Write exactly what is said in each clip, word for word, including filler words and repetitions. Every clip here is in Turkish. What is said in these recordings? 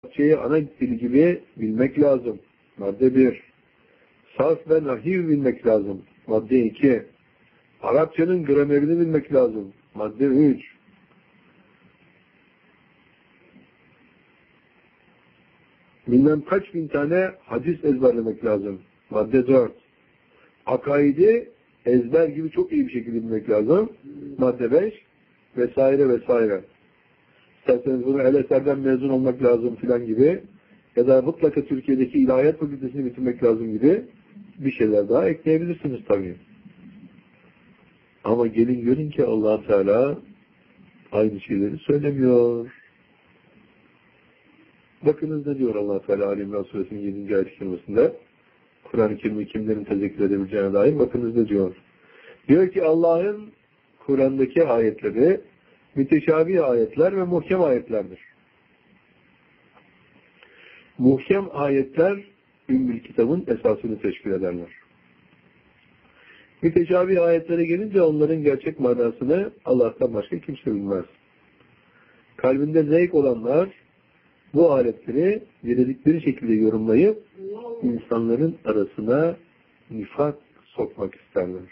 Arapçayı ana dili gibi bilmek lazım. Madde bir. Sarf ve nahiv bilmek lazım. Madde iki. Arapçanın gramerini bilmek lazım. Madde üç. Bilmem kaç bin tane hadis ezberlemek lazım. Madde dört. Akaidi ezber gibi çok iyi bir şekilde bilmek lazım. Madde beş. Vesaire vesaire. İsterseniz bunu El Eser'den mezun olmak lazım filan gibi ya da mutlaka Türkiye'deki ilahiyat fakültesini bitirmek lazım gibi bir şeyler daha ekleyebilirsiniz tabii. Ama gelin görün ki Allah Teala aynı şeyleri söylemiyor. Bakınız ne diyor Allah Teala Ali İmran Suresinin yedinci ayet-i kerimesinde. Kur'an-ı Kerim'i kimlerin tezekkür edebileceğine dair bakınız ne diyor. Diyor ki Allah'ın Kur'an'daki ayetleri müteşabih ayetler ve muhkem ayetlerdir. Muhkem ayetler Ümmül Kitab'ın esasını teşkil ederler. Müteşabih ayetlere gelince onların gerçek manasını Allah'tan başka kimse bilmez. Kalbinde zevk olanlar bu ayetleri diledikleri şekilde yorumlayıp insanların arasına nifak sokmak isterler.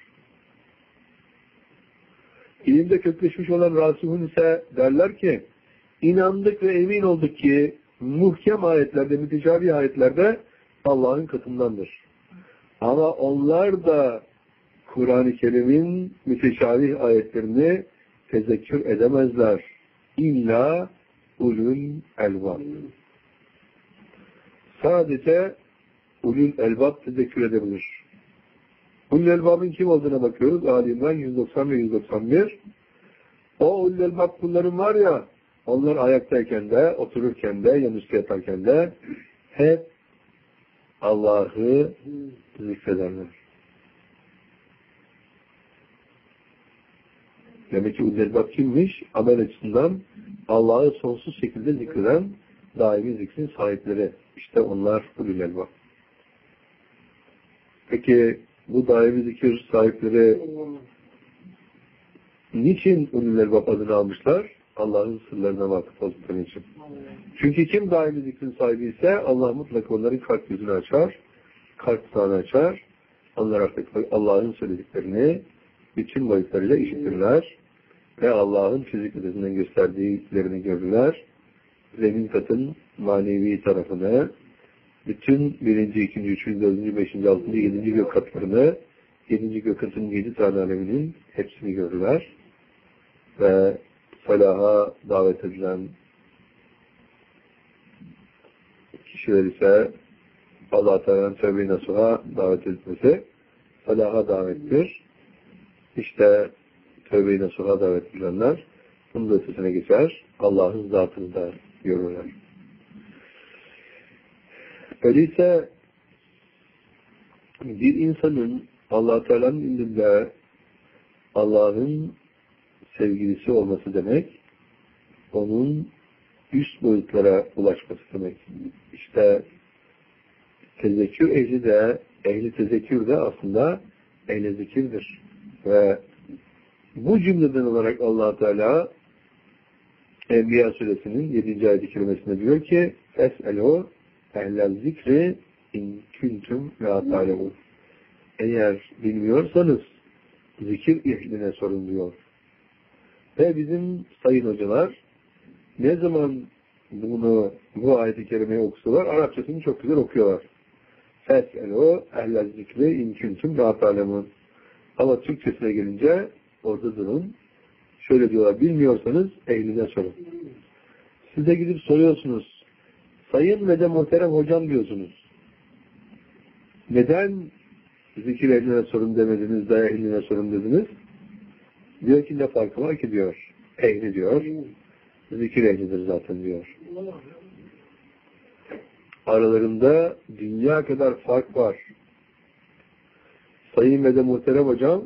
İlimde kökleşmiş olan rasihun ise derler ki inandık ve emin olduk ki muhkem ayetlerde, müteşabih ayetlerde Allah'ın katındandır. Ama onlar da Kur'an-ı Kerim'in müteşabih ayetlerini tezekkür edemezler. İlla ulul elbab. Sadece ulul elbab tezekkür edebilir. Ulul elbabın kim olduğuna bakıyoruz. Ali İmran yüz doksan ve yüz doksan bir. O ulul elbab kulların var ya, onlar ayaktayken de, otururken de, yanüstü yatarken de hep Allah'ı zikrederler. Demek ki ulul elbab kimmiş? Amel açısından Allah'ı sonsuz şekilde zikreden daimi zikrin sahipleri. İşte onlar ulul elbab. Peki bu daimi zikir sahipleri niçin ulul elbab adını almışlar? Allah'ın sırlarına vakıf oldukları için. Çünkü kim daimi zikrin sahibi ise Allah mutlaka onların kalp yüzünü açar, kalp sağını açar. Onlar artık Allah'ın söylediklerini bütün boyutlarıyla işitirler ve Allah'ın fizik ötesinden gösterdiklerini görürler. Zemin katın manevi tarafını, bütün birinci, ikinci, üçüncü, dördüncü, beşinci, altıncı, yedinci gök katlarını, yedinci gök katının yedi tane aleminin hepsini görürler. Ve felaha davet edilen kişiler ise Allah-u Teala'nın tövbe-i nasuha davet etmesi felaha davettir. İşte tövbe-i nasuha davet edilenler bunun da ötesine geçer. Allah'ın zatını da görürler. Öyleyse bir insanın Allah-u Teala'nın indinde Allah'ın sevgilisi olması demek, onun üst boyutlara ulaşması demek. İşte tezekkür ehli de, ehli tezekkür de aslında ehli zikirdir. Ve bu cümleden olarak Allah-u Teala Enbiya suresinin yedinci ayet-i kerimesinde diyor ki Fes'elû ehlel zikri in kuntum la ta'lemun. Eğer bilmiyorsanız zikir ehline sorun diyor. Ve bizim sayın hocalar ne zaman bunu bu ayet-i kerimeyi okuyorlar, Arapçasını çok güzel okuyorlar. Fes'elû ehlel zikri in kuntum la ta'lemun. Ama Türkçesine gelince orada durun. Şöyle diyorlar, bilmiyorsanız ehline sorun. Size gidip soruyorsunuz. Sayın ve de muhterem hocam diyorsunuz. Neden zikir ehline sorun demediniz de ehline sorun dediniz? Diyor ki ne farkı var ki diyor. Ehli diyor. Zikir ehlidir zaten diyor. Aralarında dünya kadar fark var. Sayın ve de muhterem hocam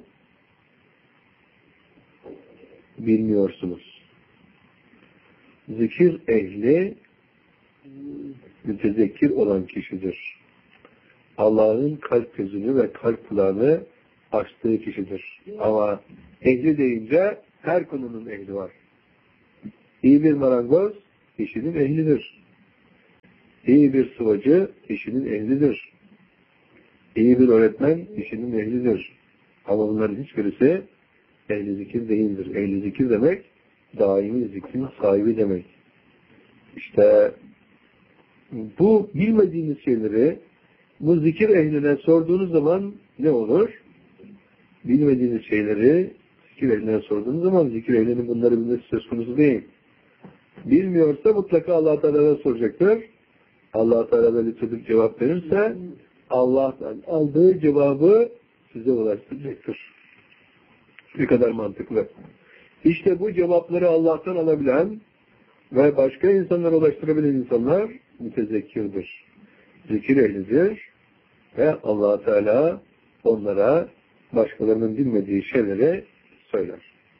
bilmiyorsunuz. Zikir ehli mütezekkir olan kişidir. Allah'ın kalp gözünü ve kalp kulağını açtığı kişidir. Ama ehli deyince her konunun ehli var. İyi bir marangoz kişinin ehlidir. İyi bir sıvacı işinin ehlidir. İyi bir öğretmen işinin ehlidir. Ama bunların hiçbirisi ehli zikir değildir. Ehli zikir demek daimi zikrin sahibi demek. İşte bu bilmediğiniz şeyleri bu zikir ehline sorduğunuz zaman ne olur? Bilmediğiniz şeyleri zikir ehline sorduğunuz zaman zikir ehlinin bunları bilmesi söz konusu değil. Bilmiyorsa mutlaka Allah-u Teala'ya soracaktır. Allah-u Teala böyle çocuk cevap verirse Allah'tan aldığı cevabı size ulaştıracaktır. Ne kadar mantıklı. İşte bu cevapları Allah'tan alabilen ve başka insanlara ulaştırabilen insanlar mütezekkirdir. Zikir ehlidir ve Allah-u Teala onlara başkalarının bilmediği şeyleri söyler.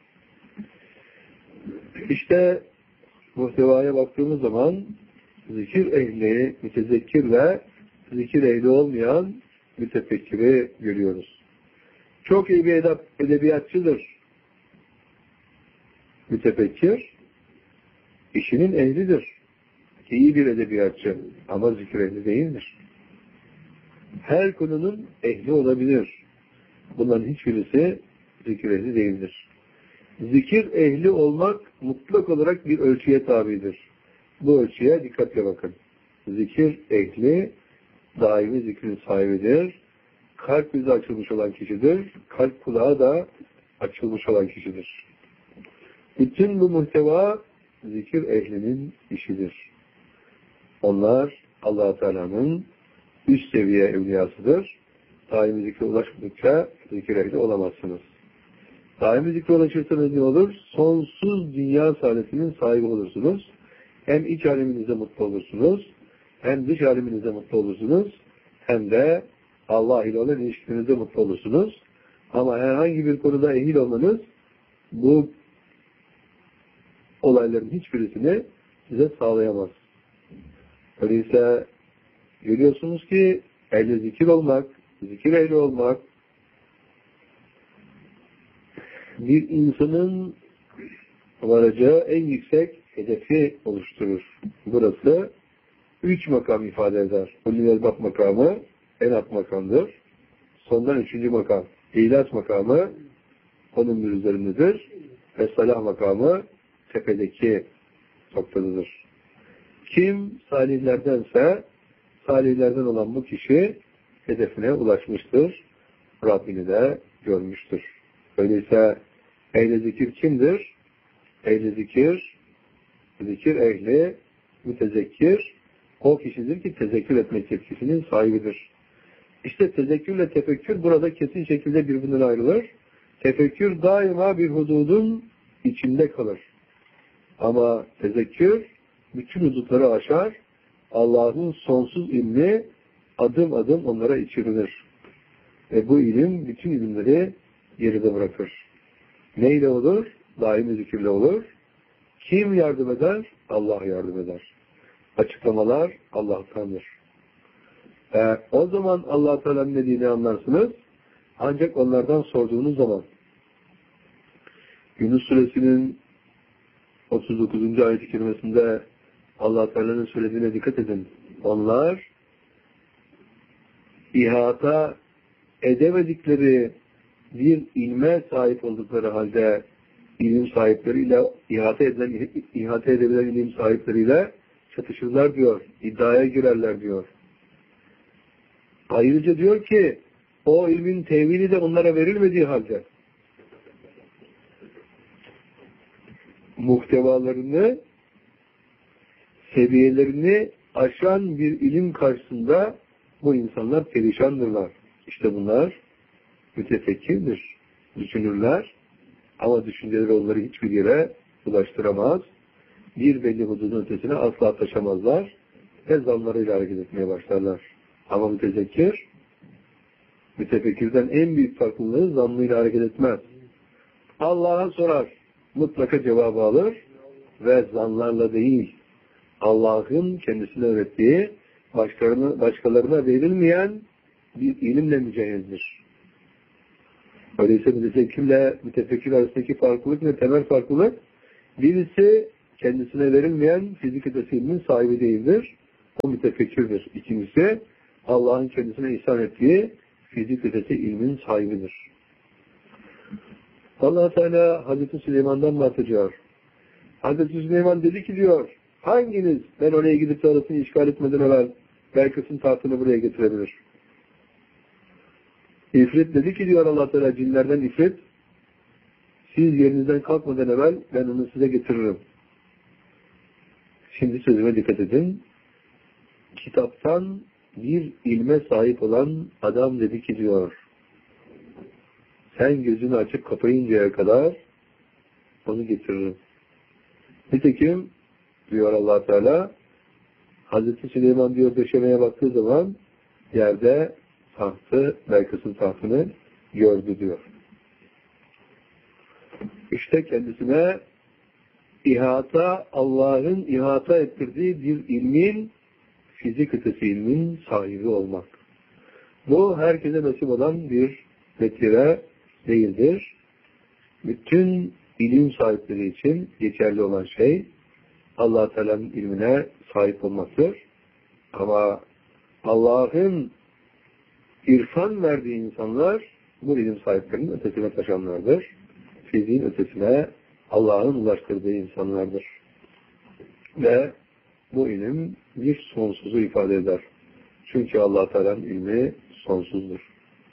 İşte muhtevaya baktığımız zaman zikir ehli, mütezekkir ve zikir ehli olmayan mütefekkiri görüyoruz. Çok iyi bir edeb edebiyatçıdır. Mütefekkir, işinin ehlidir. İyi bir edebiyatçı ama zikir ehli değildir. Her konunun ehli olabilir. Bunların hiçbirisi zikir ehli değildir. Zikir ehli olmak mutlak olarak bir ölçüye tabidir. Bu ölçüye dikkatle bakın. Zikir ehli daimi zikrin sahibidir. Kalp yüzü açılmış olan kişidir. Kalp kulağı da açılmış olan kişidir. Bütün bu muhteva zikir ehlinin işidir. Onlar Allah-u Teala'nın üst seviye evliyasıdır. Daimi zikre ulaşmadıkça zikir ehli olamazsınız. Daimi zikre ulaşırsanız ne olur? Sonsuz dünya saadetinin sahibi olursunuz. Hem iç aleminizde mutlu olursunuz, hem dış aleminizde mutlu olursunuz, hem de Allah ile olan ilişkinizde mutlu olursunuz. Ama herhangi bir konuda ehil olmanız bu olayların hiçbirisini size sağlayamaz. Öyleyse görüyorsunuz ki ehli zikir olmak, zikir ehli olmak bir insanın varacağı en yüksek hedefi oluşturur. Burası üç makam ifade eder. Ulul-Elbab makamı en alt makamdır. Sondan üçüncü makam. İhlas makamı onun bir üzerindedir. Ve salah makamı tepedeki noktadadır. Kim salihlerdense salihlerden olan bu kişi hedefine ulaşmıştır. Rabbini de görmüştür. Öyleyse ehl-i zikir kimdir? Ehl-i zikir, zikir ehli, mütezekkir, o kişidir ki tezekkür etmek yetkisinin sahibidir. İşte tezekkürle tefekkür burada kesin şekilde birbirinden ayrılır. Tefekkür daima bir hududun içinde kalır. Ama tezekkür bütün hudutları aşar, Allah'ın sonsuz ilmi adım adım onlara içirilir. Ve bu ilim bütün ilimleri geride bırakır. Neyle olur? Daimi zikirle olur. Kim yardım eder? Allah yardım eder. Açıklamalar Allah'tandır. Ee, o zaman Allah Teala'nın dediğini anlarsınız. Ancak onlardan sorduğunuz zaman Yunus Suresinin otuz dokuzuncu ayet-i kerimesinde Allah Teala'nın söylediğine dikkat edin. Onlar ihata edemedikleri bir ilme sahip oldukları halde ilim sahipleriyle ihata edilen, ihata edebilen ilim sahipleriyle çatışırlar diyor. İddiaya girerler diyor. Ayrıca diyor ki o ilmin tevili de onlara verilmediği halde muhtevalarını, seviyelerini aşan bir ilim karşısında bu insanlar perişandırlar. İşte bunlar mütefekkirdir. Düşünürler ama düşünceleri onları hiçbir yere ulaştıramaz. Bir belli hududun ötesine asla taşamazlar ve zanlarıyla hareket etmeye başlarlar. Ama mütezekkir, mütefekkirden en büyük farklılığı zanlıyla hareket etmez. Allah'a sorar, mutlaka cevabı alır ve zanlarla değil, Allah'ın kendisine öğrettiği, başkalarına, başkalarına verilmeyen bir ilimle mücehhizdir. Öyleyse mütezekkirle mütefekkir arasındaki farklılık ne? Temel farklılık, birisi kendisine verilmeyen fizik ötesi ilmin sahibi değildir. o mütefekkirdir. İkincisi, Allah'ın kendisine ihsan ettiği fizik ötesi ilmin sahibidir. Allah Teala Hazreti Süleyman'dan bahsediyor. Hazreti Süleyman dedi ki diyor, hanginiz ben oraya gidip de arasını işgal etmeden evvel Belkıs'ın tahtını buraya getirebilir? İfrit dedi ki diyor Allah Teala, cinlerden İfrit, siz yerinizden kalkmadan evvel ben onu size getiririm. Şimdi sözüme dikkat edin. Kitaptan bir ilme sahip olan adam dedi ki diyor, sen gözünü açıp kapayıncaya kadar onu getiririm. Nitekim diyor Allah Teala, Hazreti Süleyman diyor döşemeye baktığı zaman yerde tahtı, Belkıs'ın tahtını gördü diyor. İşte kendisine ihata, Allah'ın ihata ettirdiği bir ilmin, fizik ötesi ilmin sahibi olmak. Bu herkese nasip olan bir metire değildir. Bütün ilim sahipleri için geçerli olan şey Allah Teala'nın ilmine sahip olmaktır. Ama Allah'ın irfan verdiği insanlar bu ilim sahiplerinin ötesine taşanlardır. Fiziğin ötesine Allah'ın ulaştırdığı insanlardır. Ve bu ilim bir sonsuzu ifade eder. Çünkü Allah Teala'nın ilmi sonsuzdur.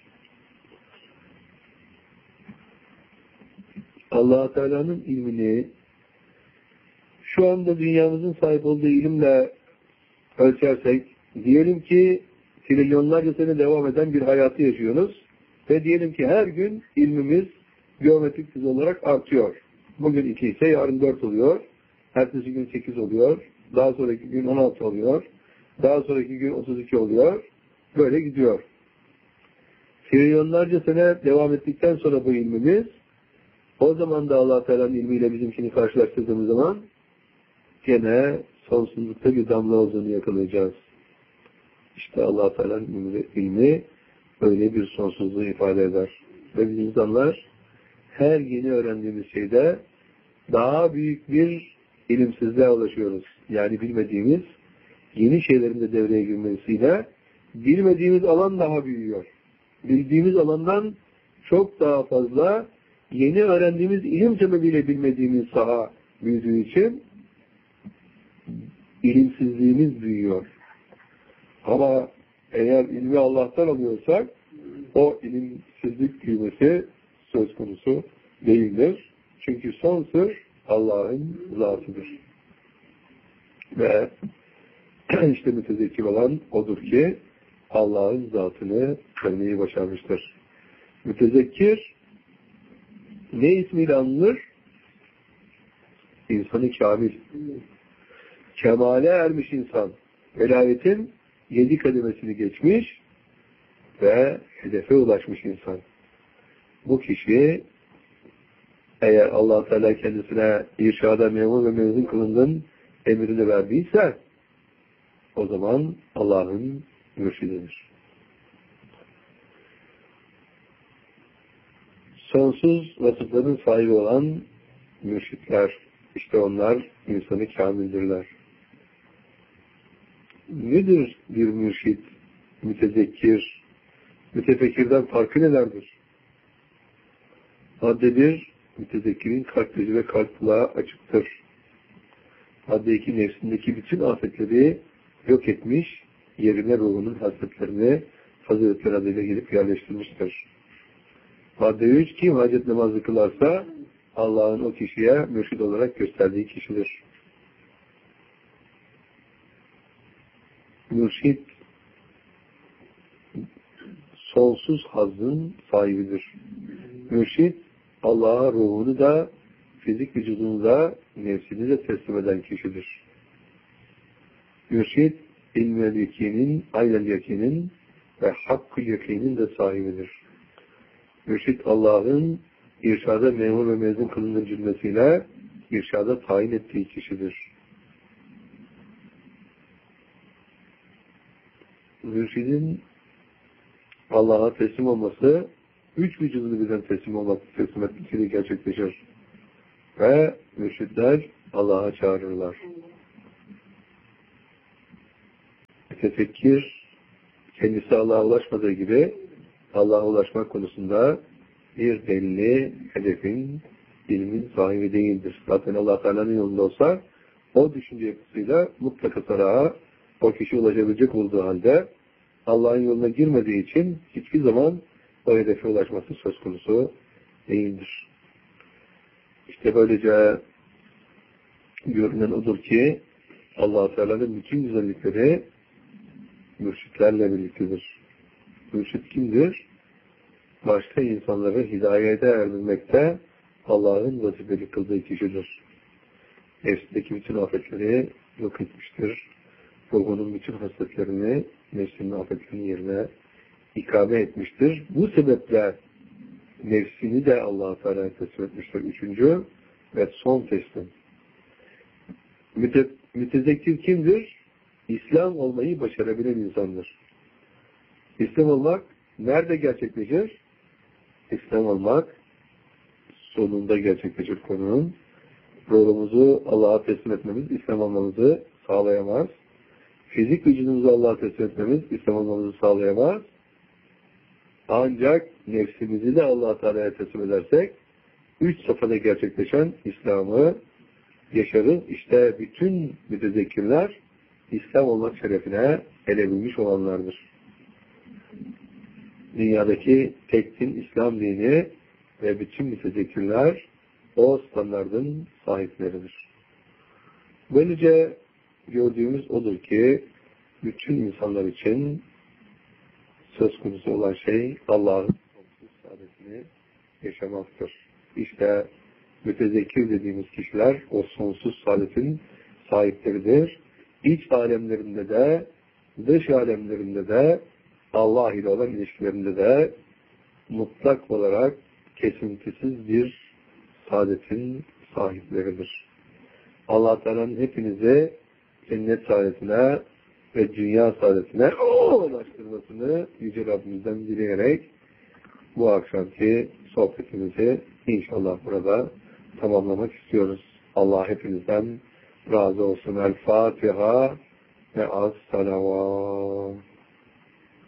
Allah Teala'nın ilmini şu anda dünyamızın sahip olduğu ilimle ölçersek, diyelim ki trilyonlarca sene devam eden bir hayatı yaşıyoruz ve diyelim ki her gün ilmimiz geometrik dizi olarak artıyor. Bugün iki ise yarın dört oluyor, ertesi gün sekiz oluyor, daha sonraki gün on altı oluyor, daha sonraki gün otuz iki oluyor, böyle gidiyor. Trilyonlarca sene devam ettikten sonra bu ilmimiz, o zaman da Allah Teala'nın ilmiyle bizimkini karşılaştırdığımız zaman gene sonsuzlukta bir damla olduğunu yakalayacağız. İşte Allah Teala'nın ilmi, ilmi öyle bir sonsuzluğu ifade eder. Ve biz insanlar her yeni öğrendiğimiz şeyde daha büyük bir ilimsizliğe ulaşıyoruz. Yani bilmediğimiz yeni şeylerin de devreye girmesiyle bilmediğimiz alan daha büyüyor. Bildiğimiz alandan çok daha fazla yeni öğrendiğimiz ilim sebebiyle bilmediğimiz saha büyüdüğü için ilimsizliğimiz büyüyor. Ama eğer ilmi Allah'tan alıyorsak o ilimsizlik büyümesi söz konusu değildir. Çünkü son sır Allah'ın zatıdır. Ve işte mütezekkir olan odur ki Allah'ın zatını görmeyi başarmıştır. Mütezekkir ne ismiyle anılır? İnsanı kamil. Kemale ermiş insan. Velayetin yedi kademesini geçmiş ve hedefe ulaşmış insan. Bu kişi eğer Allah Teala kendisine irşada memur ve mezun kılındığın emrini verdiyse o zaman Allah'ın mürşididir. Sonsuz vasıfların sahibi olan mürşitler, işte onlar insanı kamildirler. Nedir bir mürşit, mütezekkir, mütefekkirden farkı nelerdir? Madde bir, mütezekkirin kalp gözü ve kalp kulağı açıktır. Madde iki, nefsindeki bütün afetleri yok etmiş, yerine ruhunun hasletlerini faziletler adıyla gelip yerleştirmiştir. Madde üç, kim hacet namazı kılarsa Allah'ın o kişiye mürşid olarak gösterdiği kişidir. Mürşid sonsuz hazzın sahibidir. Mürşid Allah'a ruhunu da fizik vücudunu da nefsini de teslim eden kişidir. Mürşid ilmel yakinin, aynel yakinin ve hakkı yakinin de sahibidir. Mürşid Allah'ın irşada memur ve mezun kılındığı cümlesiyle irşada tayin ettiği kişidir. Mürşidin Allah'a teslim olması, üç vücudunu birden teslim olmak, teslim etmesiyle gerçekleşir. Ve mürşidler Allah'a çağırırlar. mütefekkir kendisi Allah'a ulaşmadığı gibi Allah'a ulaşmak konusunda bir belli hedefin, ilmin sahibi değildir. Zaten Allah Teala'nın yolunda olsa o düşünce yapısıyla mutlaka saraha o kişi ulaşabilecek olduğu halde Allah'ın yoluna girmediği için hiçbir zaman o hedefe ulaşması söz konusu değildir. İşte böylece görünen odur ki Allah Teala'nın bütün güzellikleri mürşitlerle birliktedir. Mürşit kimdir? Başka insanları hidayete erdirmekte Allah'ın vazifeli kıldığı kişidir. Nefsindeki bütün afetleri yok etmiştir. Ruhunun bütün hasletlerini nefsinin afetlerinin yerine ikame etmiştir. Bu sebeple nefsini de Allah-u Teala'ya teslim etmiştir. Üçüncü ve son teslim. Müte, mütezekkir kimdir? İslam olmayı başarabilen insandır. İslam olmak nerede gerçekleşir? İslam olmak sonunda gerçekleşir konunun. Ruhumuzu Allah'a teslim etmemiz, İslam olmamızı sağlayamaz. Fizik vücudumuzu Allah'a teslim etmemiz, İslam olmamızı sağlayamaz. Ancak nefsimizi de Allah-u Teala'ya teslim edersek, üç safhada gerçekleşen İslam'ı yaşarız. İşte bütün mütezekkirler İslam olmak şerefine erebilmiş olanlardır. Dünyadaki tek din İslam dini ve bütün mütezekkirler o standardın sahipleridir. Böylece gördüğümüz odur ki bütün insanlar için söz konusu olan şey Allah'ın sonsuz saadetini yaşamaktır. İşte mütezekkir dediğimiz kişiler o sonsuz saadetin sahipleridir. İç alemlerinde de dış alemlerinde de Allah ile olan ilişkilerinde de mutlak olarak kesintisiz bir saadetin sahipleridir. Allah Teala'nın hepinizi cennet saadetine ve dünya saadetine ulaştırmasını Yüce Rabbimizden dileyerek bu akşamki sohbetimizi inşallah burada tamamlamak istiyoruz. Allah hepinizden razı olsun. El Fatiha ve as-salavat.